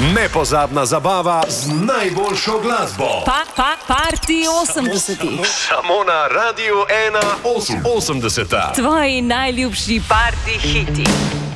Nepozabna zabava z najboljšo glasbo. Party 80. Samo na Radiu 1 80. Tvoji najljubši party hiti.